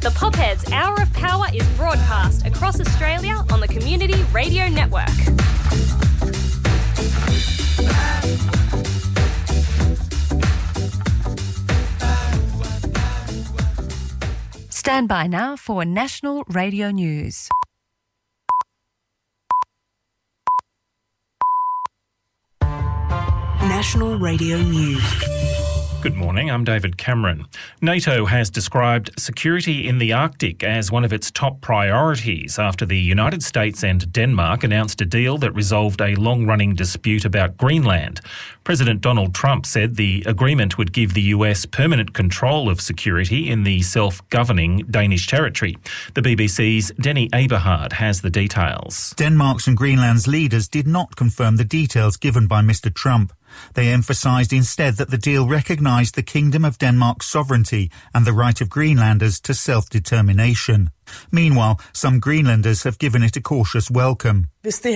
The Popheads Hour of Power is broadcast across Australia on the Community Radio Network. Stand by now for National Radio News. National Radio News. Good morning, I'm David Cameron. NATO has described security in the Arctic as one of its top priorities after the United States and Denmark announced a deal that resolved a long-running dispute about Greenland. President Donald Trump said the agreement would give the US permanent control of security in the self-governing Danish territory. The BBC's Denny Aberhard has the details. Denmark's and Greenland's leaders did not confirm the details given by Mr. Trump. They emphasised instead that the deal recognised the Kingdom of Denmark's sovereignty and the right of Greenlanders to self-determination. Meanwhile, some Greenlanders have given it a cautious welcome. The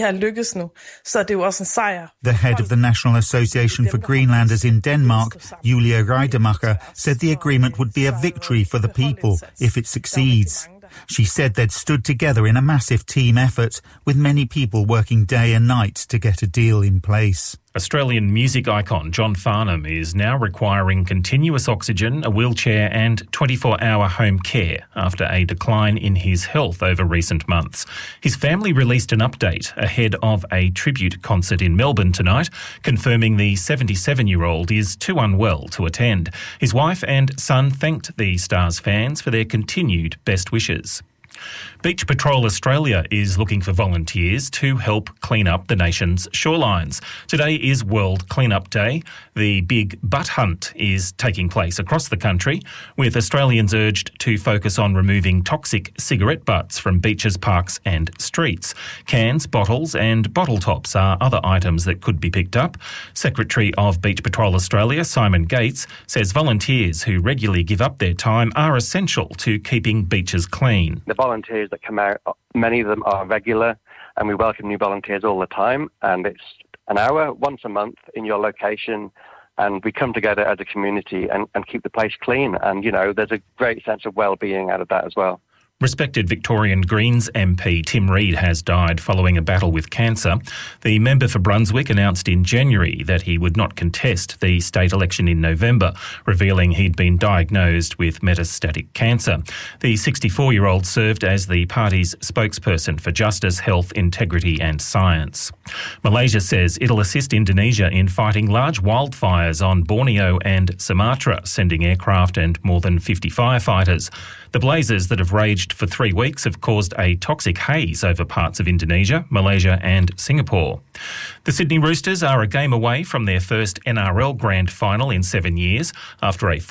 head of the National Association for Greenlanders in Denmark, Julia Reidemacher, said the agreement would be a victory for the people if it succeeds. She said they'd stood together in a massive team effort, with many people working day and night to get a deal in place. Australian music icon John Farnham is now requiring continuous oxygen, a wheelchair and 24-hour home care after a decline in his health over recent months. His family released an update ahead of a tribute concert in Melbourne tonight, confirming the 77-year-old is too unwell to attend. His wife and son thanked the Stars fans for their continued best wishes. Beach Patrol Australia is looking for volunteers to help clean up the nation's shorelines. Today is World Cleanup Day. The big butt hunt is taking place across the country, with Australians urged to focus on removing toxic cigarette butts from beaches, parks and streets. Cans, bottles and bottle tops are other items that could be picked up. Secretary of Beach Patrol Australia, Simon Gates, says volunteers who regularly give up their time are essential to keeping beaches clean. The volunteers that come out, many of them are regular, and we welcome new volunteers all the time, and it's an hour once a month in your location, and we come together as a community and keep the place clean, and there's a great sense of well-being out of that as well. Respected Victorian Greens MP Tim Reid has died following a battle with cancer. The member for Brunswick announced in January that he would not contest the state election in November, revealing he'd been diagnosed with metastatic cancer. The 64-year-old served as the party's spokesperson for justice, health, integrity and science. Malaysia says it'll assist Indonesia in fighting large wildfires on Borneo and Sumatra, sending aircraft and more than 50 firefighters. The blazes that have raged for 3 weeks have caused a toxic haze over parts of Indonesia, Malaysia and Singapore. The Sydney Roosters are a game away from their first NRL Grand Final in 7 years after a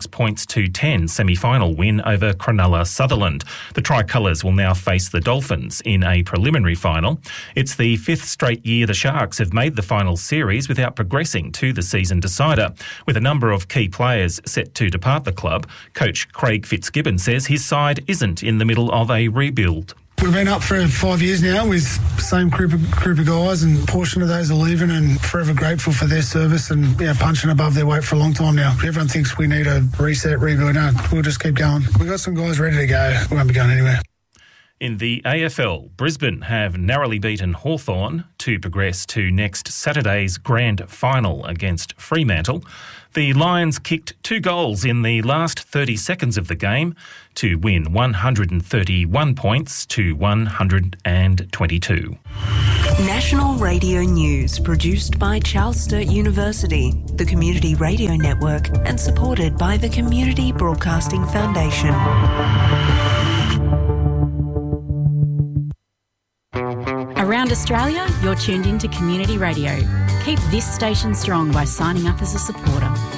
46-10 semi-final win over Cronulla Sutherland. The Tricolours will now face the Dolphins in a preliminary final. It's the 5th straight year the Sharks have made the final series without progressing to the season decider. With a number of key players set to depart the club, coach Craig Fitzgibbon says his side isn't in the middle of a rebuild. We've been up for 5 years now with the same group of guys, and a portion of those are leaving, and forever grateful for their service and punching above their weight for a long time now. Everyone thinks we need a reset, rebuild. No, we'll just keep going. We've got some guys ready to go. We won't be going anywhere. In the AFL, Brisbane have narrowly beaten Hawthorn to progress to next Saturday's grand final against Fremantle. The Lions kicked 2 goals in the last 30 seconds of the game to win 131 points to 122. National Radio News, produced by Charles Sturt University, the Community Radio Network, and supported by the Community Broadcasting Foundation. Around Australia, you're tuned in to Community Radio. Keep this station strong by signing up as a supporter.